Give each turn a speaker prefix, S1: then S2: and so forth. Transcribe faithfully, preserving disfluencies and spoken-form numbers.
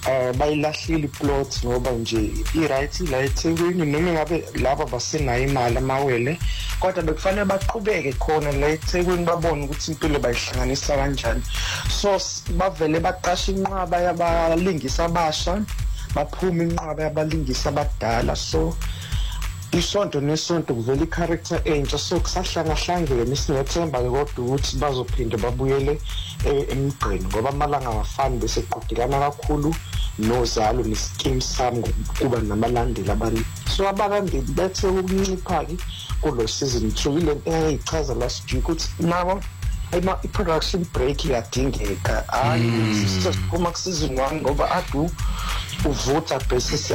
S1: eh bayilahlile iplot ngoba nje i-right la eThekwini noma ngabe laba basenayo imali amawele kodwa bekufanele baqhubeke khona la eThekwini babone ukuthi impilo bayihlanganisa kanjani so bavele baqasha inqwaba yabalingisa abasha baphuma inqwaba yabalingisa abadala so isonto nesonto kuvela i-character entsha so kusahlangahlangene sinethemba kodwa ukuthi bazophinde babuyele emgqeni ngoba amalanga awafani bese qhudelana kakhulu nozalo neskim sami kuba namalandeli abani so abalandeli bethe ukuncipha-ke kulo season two ile nto eyayichaza last week ukuthi nabo i-production break iyadingeka hayi siphuma ku-season one ngoba adu uvutha basis